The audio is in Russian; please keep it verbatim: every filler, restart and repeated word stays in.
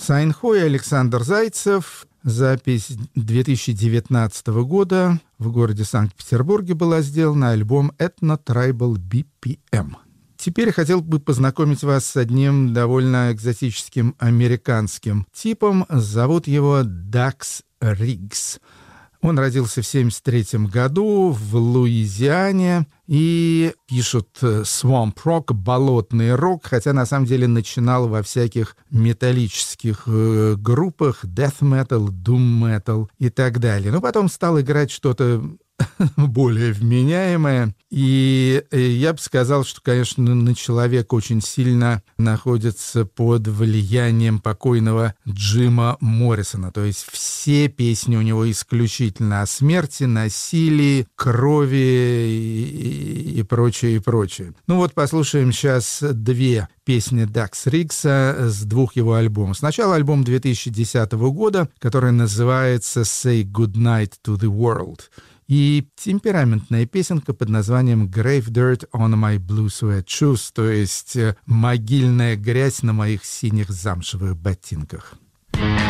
Сайнхой Александр Зайцев. Запись две тысячи девятнадцатого года в городе Санкт-Петербурге была сделана, альбом Ethno Tribal би пи эм. Теперь я хотел бы познакомить вас с одним довольно экзотическим американским типом. Зовут его Дакс Риггс. Он родился в семьдесят третьем году в Луизиане и пишет swamp rock, болотный рок, хотя на самом деле начинал во всяких металлических э, группах, death metal, doom metal и так далее. Но потом стал играть что-то более вменяемое. И я бы сказал, что, конечно, человек очень сильно находится под влиянием покойного Джима Моррисона. То есть все песни у него исключительно о смерти, насилии, крови и, и прочее, и прочее. Ну вот послушаем сейчас две песни Дакса Риггса с двух его альбомов. Сначала альбом две тысячи десятого года, который называется «Say Goodnight to the World». И темпераментная песенка под названием «Grave Dirt on My Blue Suede Shoes», то есть «Могильная грязь на моих синих замшевых ботинках».